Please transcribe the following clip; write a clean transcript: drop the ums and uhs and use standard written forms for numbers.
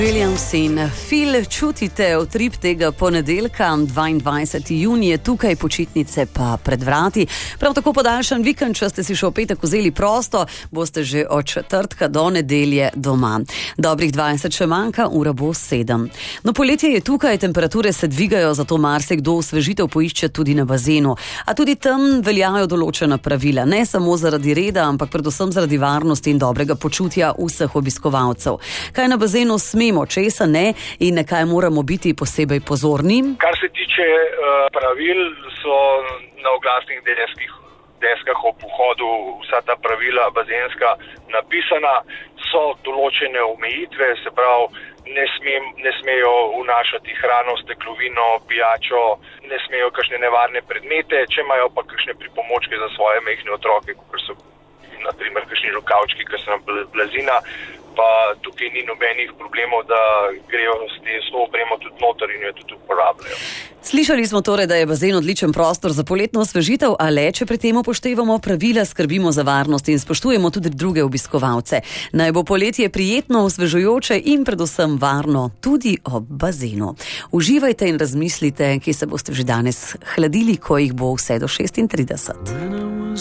Williams in Phil, čutite utrip tega ponedeljka, 22. junij je tukaj, počitnice pa pred vrati. Prav tako podaljšan vikend, če ste si še v petek vzeli prosto, boste že od četrtka do nedelje doma. Dobrih 20 še manjka, ura bo 7. No, poletje je tukaj, temperature se dvigajo, zato marsikdo osvežitev poišče tudi na bazenu. A tudi tam veljajo določena pravila, ne samo zaradi reda, ampak predvsem zaradi varnosti in dobrega počutja vseh obiskovalcev. Kaj na bazenu smemo, česa ne in na kaj moramo biti posebej pozorni? Kar se tiče pravil, so na oglasnih deskah ob vhodu vsa ta pravila bazenska napisana, so določene omejitve, se pravi, ne smejo vnašati hrano, steklovino, pijačo, ne smejo kakšne nevarne predmete, če imajo pa kakšne pripomočke za svoje majhne otroke, kot so na primer kakšni rokavčki, ki so nam blazina, pa tukaj ni nobenih problemov, da grejo s to opremo tudi noter in jo tudi uporabljajo. Slišali smo torej, da je bazen odličen prostor za poletno osvežitev, a le, če pri tem upoštevamo pravila, skrbimo za varnost in spoštujemo tudi druge obiskovalce. Naj bo poletje prijetno, osvežujoče in predvsem varno, tudi ob bazenu. Uživajte in razmislite, kje se boste že danes hladili, ko jih bo vse do 36.